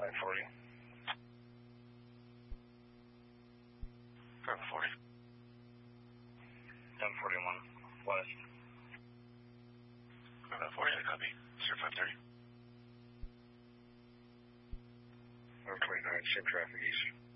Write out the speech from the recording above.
940. 740. 1041 west. 1140, I copy. 0530. 129, same traffic east.